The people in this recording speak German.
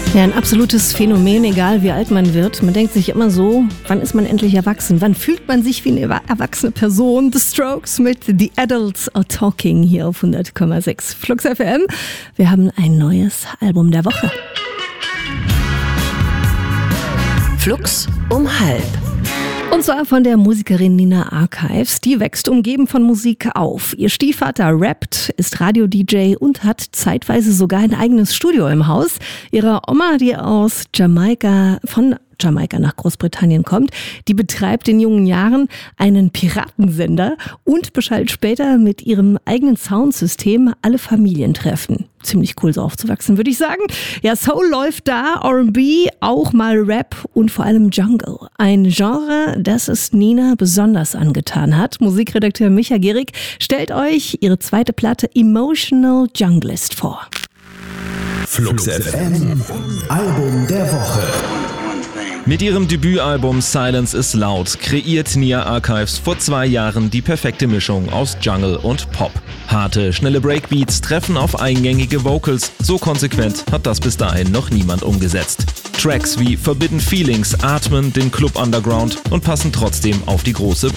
Ja, ein absolutes Phänomen, egal wie alt man wird. Man denkt sich immer so, wann ist man endlich erwachsen? Wann fühlt man sich wie eine erwachsene Person? The Strokes mit The Adults Are Talking hier auf 100,6 Flux FM. Wir haben ein neues Album der Woche. Flux um halb. Und zwar von der Musikerin Nina Archives. Die wächst umgeben von Musik auf. Ihr Stiefvater rappt, ist Radio-DJ und hat zeitweise sogar ein eigenes Studio im Haus. Ihre Oma, die aus von Jamaika nach Großbritannien kommt, die betreibt in jungen Jahren einen Piratensender und beschallt später mit ihrem eigenen Soundsystem alle Familientreffen. Ziemlich cool so aufzuwachsen, würde ich sagen. Ja, Soul läuft da, R&B, auch mal Rap und vor allem Jungle. Ein Genre, das es Nina besonders angetan hat. Musikredakteur Micha Gehrig stellt euch ihre zweite Platte Emotional Junglist vor. Flux FM, Album der Woche. Mit ihrem Debütalbum Silence is Loud kreiert Nina Archives vor 2 Jahren die perfekte Mischung aus Jungle und Pop. Harte, schnelle Breakbeats treffen auf eingängige Vocals. So konsequent hat das bis dahin noch niemand umgesetzt. Tracks wie Forbidden Feelings atmen den Club Underground und passen trotzdem auf die große